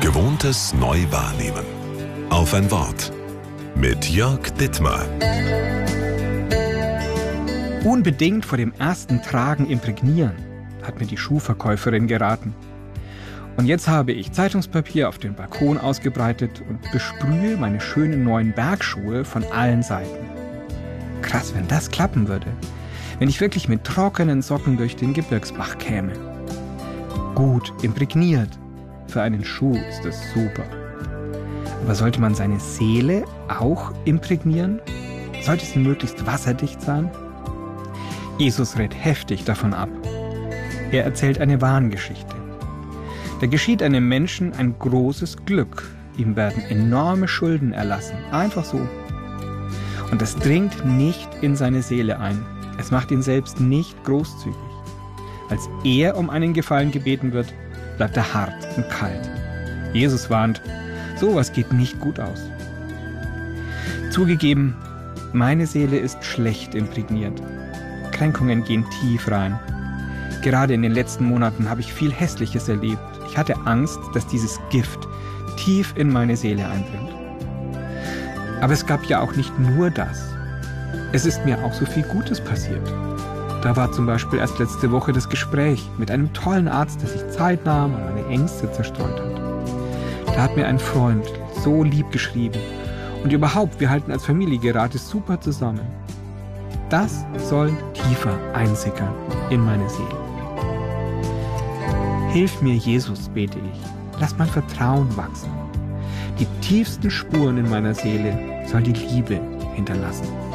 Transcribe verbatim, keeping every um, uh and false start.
Gewohntes neu wahrnehmen. Auf ein Wort. Mit Jörg Dittmar. Unbedingt vor dem ersten Tragen imprägnieren, hat mir die Schuhverkäuferin geraten. Und jetzt habe ich Zeitungspapier auf den Balkon ausgebreitet und besprühe meine schönen neuen Bergschuhe von allen Seiten. Krass, wenn das klappen würde. Wenn ich wirklich mit trockenen Socken durch den Gebirgsbach käme. Gut imprägniert. Für einen Schuh ist das super. Aber sollte man seine Seele auch imprägnieren? Sollte sie möglichst wasserdicht sein? Jesus rät heftig davon ab. Er erzählt eine Wahngeschichte. Da geschieht einem Menschen ein großes Glück. Ihm werden enorme Schulden erlassen. Einfach so. Und das dringt nicht in seine Seele ein. Es macht ihn selbst nicht großzügig. Als er um einen Gefallen gebeten wird, bleibt er hart und kalt. Jesus warnt, sowas geht nicht gut aus. Zugegeben, meine Seele ist schlecht imprägniert. Kränkungen gehen tief rein. Gerade in den letzten Monaten habe ich viel Hässliches erlebt. Ich hatte Angst, dass dieses Gift tief in meine Seele eindringt. Aber es gab ja auch nicht nur das. Es ist mir auch so viel Gutes passiert. Da war zum Beispiel erst letzte Woche das Gespräch mit einem tollen Arzt, der sich Zeit nahm und meine Ängste zerstreut hat. Da hat mir ein Freund so lieb geschrieben. Und überhaupt, wir halten als Familie gerade super zusammen. Das soll tiefer einsickern in meine Seele. Hilf mir, Jesus, bete ich. Lass mein Vertrauen wachsen. Die tiefsten Spuren in meiner Seele soll die Liebe hinterlassen.